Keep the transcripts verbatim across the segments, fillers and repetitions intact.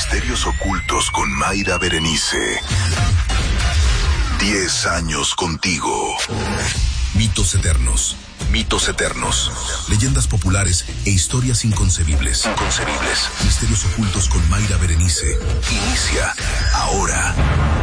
Misterios ocultos con Mayra Berenice. Diez años contigo. Mitos eternos. Mitos eternos. Leyendas populares e historias inconcebibles. Inconcebibles. Misterios ocultos con Mayra Berenice. Inicia ahora.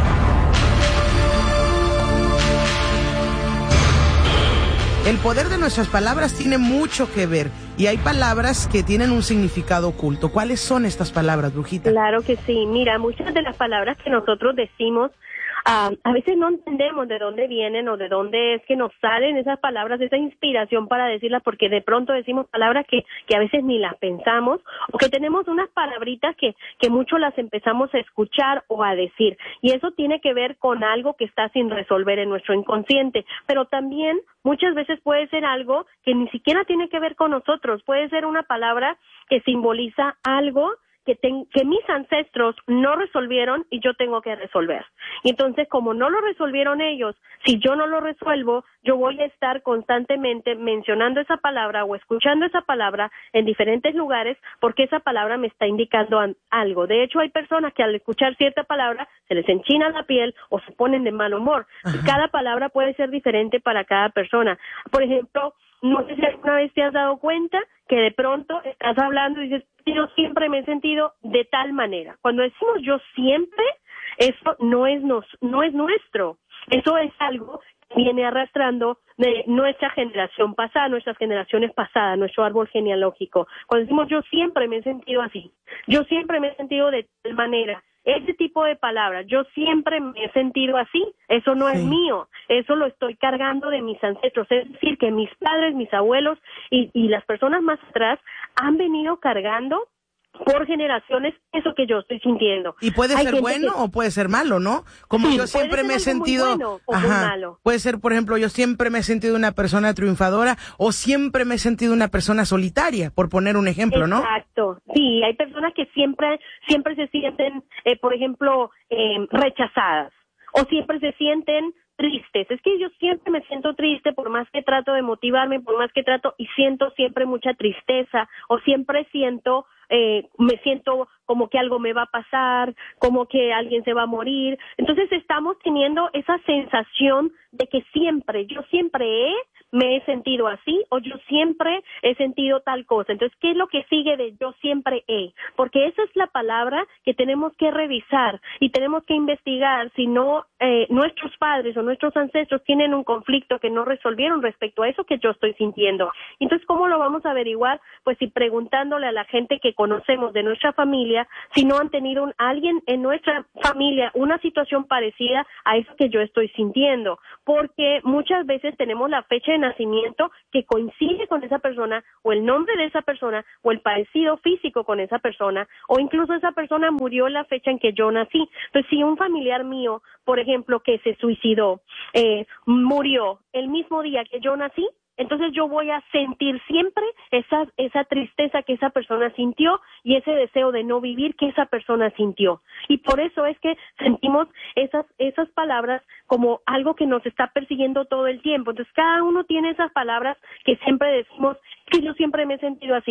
El poder de nuestras palabras tiene mucho que ver y hay palabras que tienen un significado oculto. ¿Cuáles son estas palabras, Brujita? Claro que sí. Mira, muchas de las palabras que nosotros decimos, uh, a veces no entendemos de dónde vienen o de dónde es que nos salen esas palabras, esa inspiración para decirlas, porque de pronto decimos palabras que, que a veces ni las pensamos, o que tenemos unas palabritas que, que mucho las empezamos a escuchar o a decir. Y eso tiene que ver con algo que está sin resolver en nuestro inconsciente. Pero también muchas veces puede ser algo que ni siquiera tiene que ver con nosotros. Puede ser una palabra que simboliza algo que, ten, que mis ancestros no resolvieron y yo tengo que resolver. Y entonces, como no lo resolvieron ellos, si yo no lo resuelvo, yo voy a estar constantemente mencionando esa palabra o escuchando esa palabra en diferentes lugares porque esa palabra me está indicando algo. De hecho, hay personas que al escuchar cierta palabra se les enchina la piel o se ponen de mal humor. Ajá. Y cada palabra puede ser diferente para cada persona. Por ejemplo, no sé si alguna vez te has dado cuenta que de pronto estás hablando y dices, yo siempre me he sentido de tal manera. Cuando decimos yo siempre, eso no es, nos, no es nuestro. Eso es algo que viene arrastrando de nuestra generación pasada, nuestras generaciones pasadas, nuestro árbol genealógico. Cuando decimos yo siempre me he sentido así, yo siempre me he sentido de tal manera, ese tipo de palabras, yo siempre me he sentido así, eso no sí. es mío, eso lo estoy cargando de mis ancestros, es decir, que mis padres, mis abuelos y, y las personas más atrás han venido cargando por generaciones eso que yo estoy sintiendo. Y puede Hay ser bueno que... o puede ser malo, ¿no? Como sí, yo siempre me he sentido, muy bueno o ajá, muy malo. Puede ser, por ejemplo, yo siempre me he sentido una persona triunfadora o siempre me he sentido una persona solitaria, por poner un ejemplo, ¿no? Exacto. Sí, hay personas que siempre siempre se sienten, eh, por ejemplo, eh, rechazadas o siempre se sienten tristes. Es que yo siempre me siento triste por más que trato de motivarme, por más que trato y siento siempre mucha tristeza o siempre siento eh, me siento como que algo me va a pasar, como que alguien se va a morir. Entonces estamos teniendo esa sensación de que siempre, yo siempre he, me he sentido así o yo siempre he sentido tal cosa. Entonces, ¿qué es lo que sigue de yo siempre he? Porque esa es la palabra que tenemos que revisar y tenemos que investigar si no eh, nuestros padres o nuestros ancestros tienen un conflicto que no resolvieron respecto a eso que yo estoy sintiendo. Entonces, ¿cómo lo vamos a averiguar? Pues si preguntándole a la gente que conocemos de nuestra familia, si no han tenido un, alguien en nuestra familia una situación parecida a eso que yo estoy sintiendo, porque muchas veces tenemos la fecha de nacimiento que coincide con esa persona, o el nombre de esa persona, o el parecido físico con esa persona, o incluso esa persona murió en la fecha en que yo nací. Entonces, si un familiar mío, por ejemplo, que se suicidó, eh, murió el mismo día que yo nací, entonces yo voy a sentir siempre esa, esa tristeza que esa persona sintió y ese deseo de no vivir que esa persona sintió. Y por eso es que sentimos esas, esas palabras como algo que nos está persiguiendo todo el tiempo. Entonces cada uno tiene esas palabras que siempre decimos, que yo siempre me he sentido así.